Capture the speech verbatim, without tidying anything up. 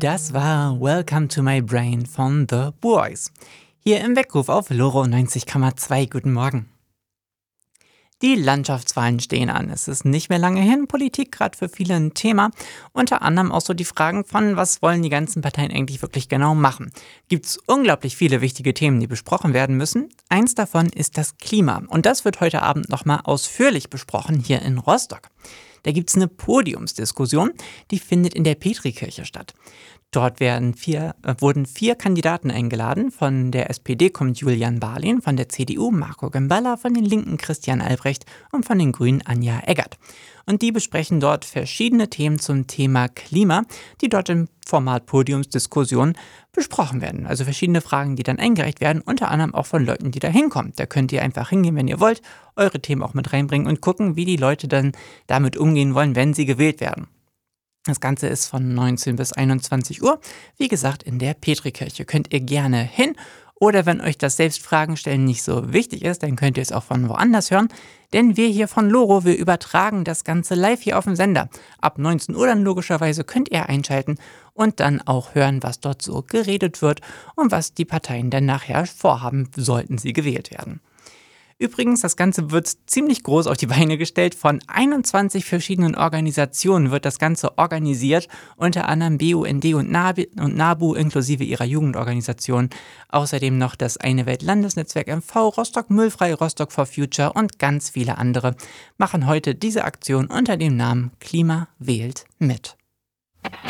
Das war Welcome to My Brain von The Boys. Hier im Weckruf auf Loro neunzig Komma zwei. Guten Morgen. Die Landschaftswahlen stehen an. Es ist nicht mehr lange hin. Politik gerade für viele ein Thema. Unter anderem auch so die Fragen von, was wollen die ganzen Parteien eigentlich wirklich genau machen? Gibt es unglaublich viele wichtige Themen, die besprochen werden müssen. Eins davon ist das Klima. Und das wird heute Abend nochmal ausführlich besprochen hier in Rostock. Da gibt es eine Podiumsdiskussion, die findet in der Petrikirche statt. Dort werden vier, äh, wurden vier Kandidaten eingeladen. Von der S P D kommt Julian Barlin, von der C D U Marco Gemballa, von den Linken Christian Albrecht und von den Grünen Anja Eggert. Und die besprechen dort verschiedene Themen zum Thema Klima, die dort im Format Podiumsdiskussion besprochen werden. Also verschiedene Fragen, die dann eingereicht werden, unter anderem auch von Leuten, die da hinkommen. Da könnt ihr einfach hingehen, wenn ihr wollt, eure Themen auch mit reinbringen und gucken, wie die Leute dann damit umgehen wollen, wenn sie gewählt werden. Das Ganze ist von neunzehn bis einundzwanzig Uhr. Wie gesagt, in der Petrikirche könnt ihr gerne hin. Oder wenn euch das Selbstfragen stellen nicht so wichtig ist, dann könnt ihr es auch von woanders hören. Denn wir hier von Loro, wir übertragen das Ganze live hier auf dem Sender. Ab neunzehn Uhr dann logischerweise könnt ihr einschalten und dann auch hören, was dort so geredet wird und was die Parteien dann nachher vorhaben, sollten sie gewählt werden. Übrigens, das Ganze wird ziemlich groß auf die Beine gestellt. Von einundzwanzig verschiedenen Organisationen wird das Ganze organisiert. Unter anderem B U N D und NABU inklusive ihrer Jugendorganisation. Außerdem noch das Eine Welt Landesnetzwerk M V, Rostock Müllfrei, Rostock for Future und ganz viele andere machen heute diese Aktion unter dem Namen Klima wählt mit.